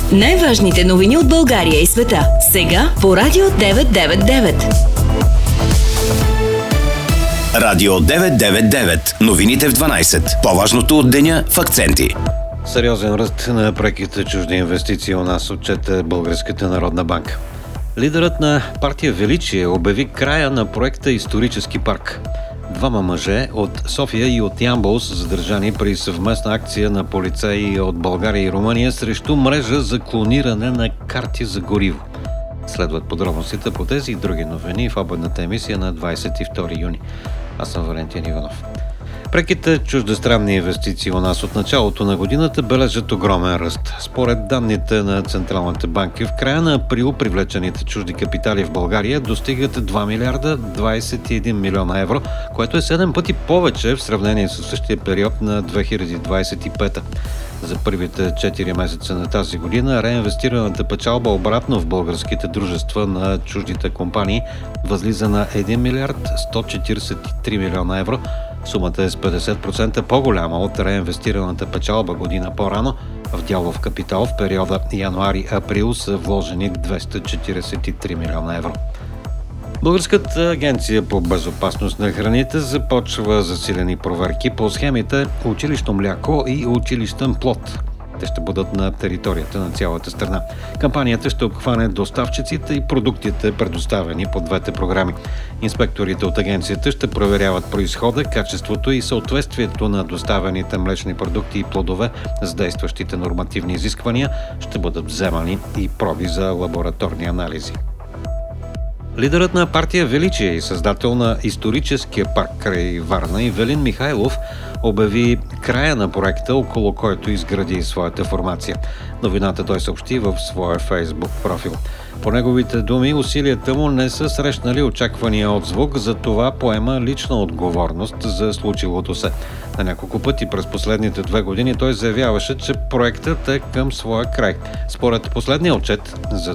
Най-важните новини от България и света. Сега по Радио 999. Радио 999. Новините в 12. По-важното от деня в акценти. Сериозен ръст на преките чужди инвестиции у нас отчете Българската народна банка. Лидерът на партия Величие обяви края на проекта Исторически парк. Двама мъже от София и от Ямбол са задържани при съвместна акция на полицаи от България и Румъния срещу мрежа за клониране на карти за гориво. Следват подробностите по тези и други новини в обедната емисия на 22 юни. Аз съм Валентин Иванов. Преките чуждестранни инвестиции у нас от началото на годината бележат огромен ръст. Според данните на централните банки, в края на април привлечените чужди капитали в България достигат 2 милиарда 21 милиона евро, което е 7 пъти повече в сравнение с същия период на 2025. За първите 4 месеца на тази година реинвестираната печалба обратно в българските дружества на чуждите компании възлиза на 1 милиард 143 милиона евро. Сумата е с 50% по-голяма от реинвестираната печалба година по-рано. В дялов капитал в периода януари-април са вложени 243 милиона евро. Българската агенция по безопасност на храните започва засилени проверки по схемите училищно мляко и училищен плод. Те ще бъдат на територията на цялата страна. Кампанията ще обхване доставчиците и продуктите, предоставени по двете програми. Инспекторите от агенцията ще проверяват произхода, качеството и съответствието на доставените млечни продукти и плодове с действащите нормативни изисквания. Ще бъдат вземани и проби за лабораторни анализи. Лидерът на партия Величие и създател на историческия парк край Варна Ивелин Михайлов обяви края на проекта, около който изгради своята формация. Новината той съобщи в своя Фейсбук профил. По неговите думи, усилията му не са срещнали очаквания отзвук, за това поема лична отговорност за случилото се. На няколко пъти през последните 2 години той заявяваше, че проектът е към своя край. Според последния отчет за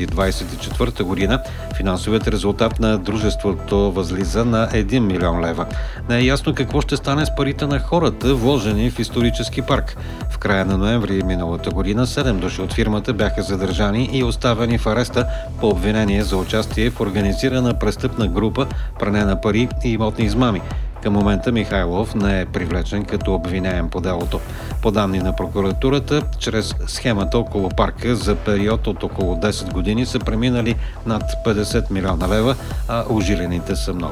2024 година, финансовият резултат на дружеството възлиза на 1 милион лева. Не е ясно какво ще стане с парите на хората, вложени в исторически парк. В края на ноември миналата година 7 души от фирмата бяха задържани и оставени в ареста по обвинение за участие в организирана престъпна група, пране на пари и имотни измами. Към момента Михайлов не е привлечен като обвиняем по делото. По данни на прокуратурата, чрез схемата около парка за период от около 10 години са преминали над 50 милиона лева, а ужилените са много.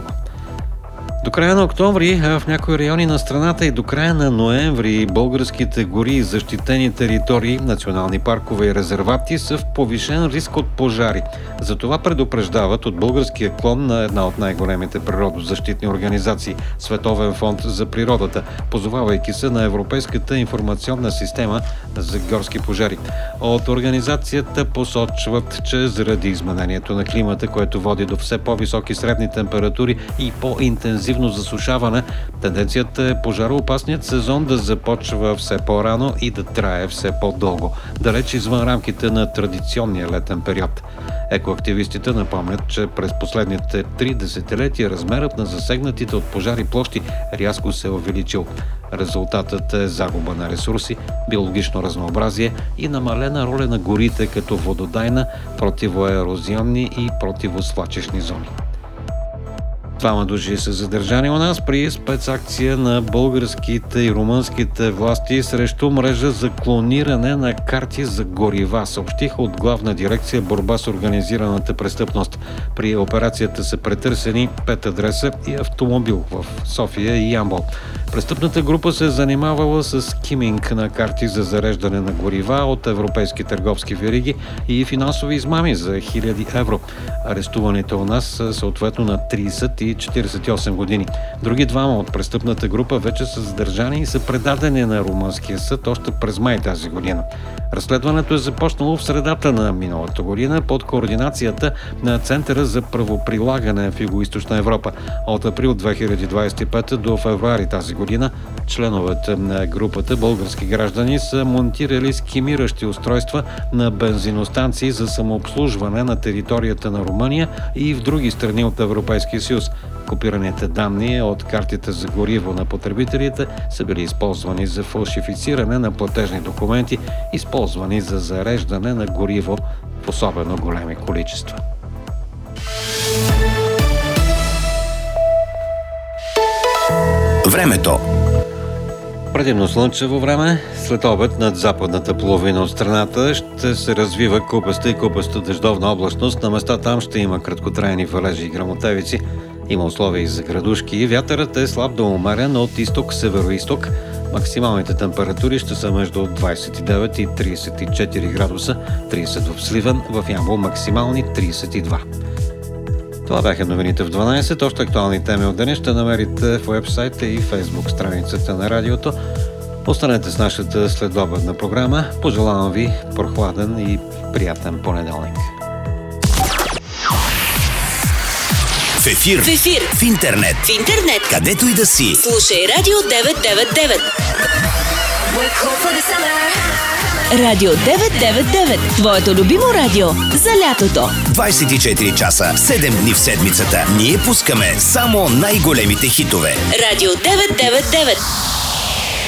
До края на октомври в някои райони на страната и до края на ноември българските гори и защитени територии, национални паркове и резервати са в повишен риск от пожари. Затова предупреждават от българския клон на една от най-големите природозащитни организации – Световен фонд за природата, позовавайки се на Европейската информационна система за горски пожари. От организацията посочват, че заради изменението на климата, което води до все по-високи средни температури и по-интензивно засушаване, тенденцията е пожароопасният сезон да започва все по-рано и да трае все по-дълго, далеч извън рамките на традиционния летен период. Екоактивистите напомнят, че през последните 3 десетилетия размерът на засегнатите от пожари площи рязко се е увеличил. Резултатът е загуба на ресурси, биологично разнообразие и намалена роля на горите като вододайна, противоерозионни и противосвлачещни зони. 2 души са задържани у нас при спецакция на българските и румънските власти срещу мрежа за клониране на карти за горива, съобщиха от Главна дирекция борба с организираната престъпност. При операцията са претърсени 5 адреса и автомобил в София и Ямбол. Престъпната група се е занимавала с скиминг на карти за зареждане на горива от европейски търговски вериги и финансови измами за 1000 евро. Арестуваните у нас са съответно на 30 и 48 години. Други 2 от престъпната група вече са задържани и са предадени на румънския съд още през май тази година. Разследването е започнало в средата на миналата година под координацията на Центъра за правоприлагане в Югоизточна Европа. От април 2025 до февруари тази година членовете на групата български граждани са монтирали скимиращи устройства на бензиностанции за самообслужване на територията на Румъния и в други страни от Европейския съюз. Копираните данни от картите за гориво на потребителите са били използвани за фалшифициране на платежни документи, използвани за зареждане на гориво в особено големи количества. Времето. Предимно слънчево време. След обед над западната половина от страната ще се развива купеста и купеста дъждовна облачност. На места там ще има краткотрайни валежи и гръмотевици. Има условия и за градушки. Вятърът е слаб до умерен от изток-северо-изток. Максималните температури ще са между 29 и 34 градуса, 30 в Сливен, в Ямбол максимални 32. Това бяха новините в 12. Още актуални теми от деня ще намерите в уебсайта и фейсбук страницата на радиото. Останете с нашата следобедна програма. Пожелавам ви прохладен и приятен понеделник. В ефир. В интернет. Където и да си. Слушай Радио 999. Радио 999. Твоето любимо радио за лятото. 24 часа, 7 дни в седмицата. Ние пускаме само най-големите хитове. Радио 999.